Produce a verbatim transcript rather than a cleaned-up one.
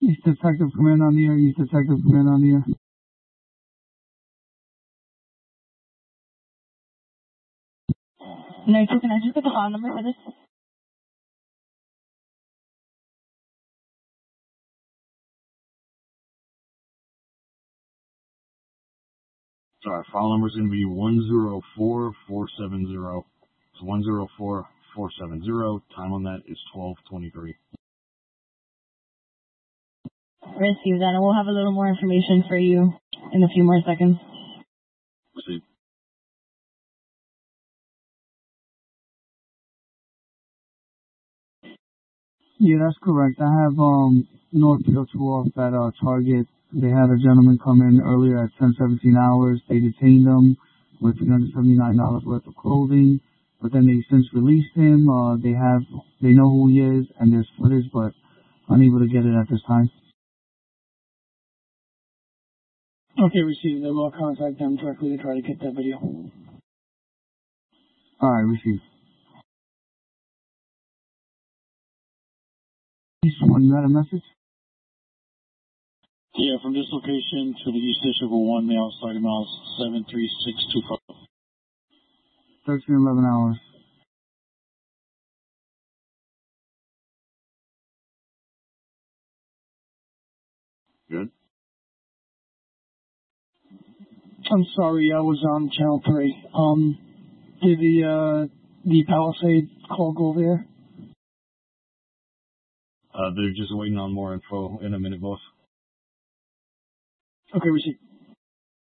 East Detective Command on the air. East Detective Command on the air. Nitro, can I just get the file number for this? Sorry, file number is going to be one zero four four seven zero. It's one zero four four seven zero. Time on that is twelve twenty-three. Receive that, and we'll have a little more information for you in a few more seconds. Receive. Yeah, that's correct. I have um Northfield two off at uh, Target. They had a gentleman come in earlier at ten seventeen hours. They detained him with three hundred seventy-nine dollars worth of clothing, but then they since released him. Uh, they have, they know who he is, and there's footage, but unable to get it at this time. Okay, received. I will contact them directly to try to get that video. All right, received. East one, you had a message? Yeah, from this location to the East District of one, mail, starting miles seven three six two five. thirteen eleven hours. Good. I'm sorry, I was on channel three. Um, did the, uh, the Palisade call go there? Uh, they're just waiting on more info in a minute, boss. Okay, received.